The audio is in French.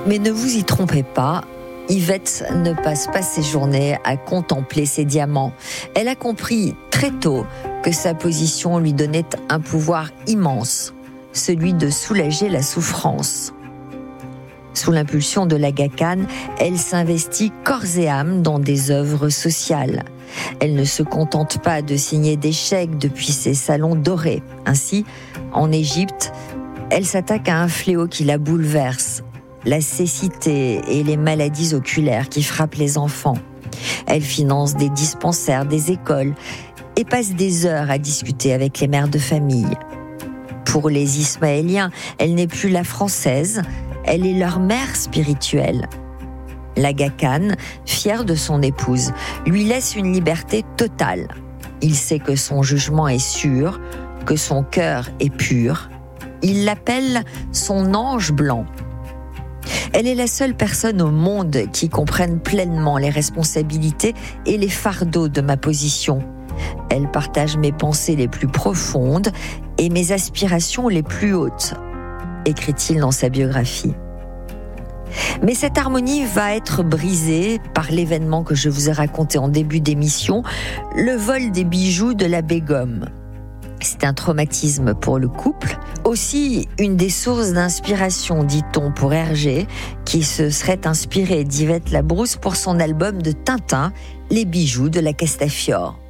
Mais ne vous y trompez pas, Yvette ne passe pas ses journées à contempler ses diamants. Elle a compris très tôt que sa position lui donnait un pouvoir immense, celui de soulager la souffrance. Sous l'impulsion de l'Aga Khan, elle s'investit corps et âme dans des œuvres sociales. Elle ne se contente pas de signer des chèques depuis ses salons dorés. Ainsi, en Égypte, elle s'attaque à un fléau qui la bouleverse, la cécité et les maladies oculaires qui frappent les enfants. Elle finance des dispensaires, des écoles et passe des heures à discuter avec les mères de famille. Pour les Ismaéliens, elle n'est plus la française, elle est leur mère spirituelle. L'Aga Khan, fier de son épouse, lui laisse une liberté totale. Il sait que son jugement est sûr, que son cœur est pur. Il l'appelle son ange blanc. Elle est la seule personne au monde qui comprenne pleinement les responsabilités et les fardeaux de ma position. Elle partage mes pensées les plus profondes et mes aspirations les plus hautes, écrit-il dans sa biographie. Mais cette harmonie va être brisée par l'événement que je vous ai raconté en début d'émission, le vol des bijoux de la Begum. C'est un traumatisme pour le couple, aussi une des sources d'inspiration, dit-on, pour Hergé, qui se serait inspiré d'Yvette Labrousse pour son album de Tintin, Les bijoux de la Castafiore.